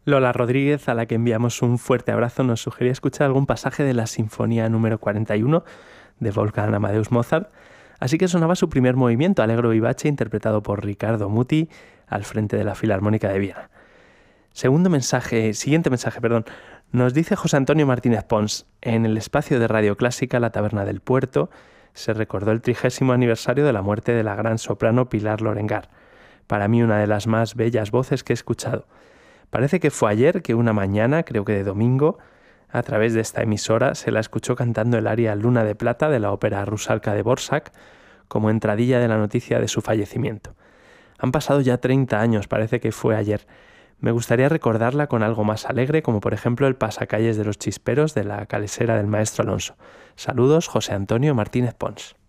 Lola Rodríguez, a la que enviamos un fuerte abrazo, nos sugería escuchar algún pasaje de la Sinfonía número 41 de Wolfgang Amadeus Mozart, así que sonaba su primer movimiento, Allegro vivace, interpretado por Riccardo Muti, al frente de la Filarmónica de Viena. Siguiente mensaje, nos dice José Antonio Martínez Pons: en el espacio de Radio Clásica La Taberna del Puerto se recordó el 30º aniversario de la muerte de la gran soprano Pilar Lorengar, para mí una de las más bellas voces que he escuchado. Parece que fue ayer que una mañana, creo que de domingo, a través de esta emisora se la escuchó cantando el aria Luna de Plata de la ópera Rusalka de Dvořák como entradilla de la noticia de su fallecimiento. Han pasado ya 30 años, parece que fue ayer. Me gustaría recordarla con algo más alegre, como por ejemplo el Pasacalles de los Chisperos de la Calesera del maestro Alonso. Saludos, José Antonio Martínez Pons.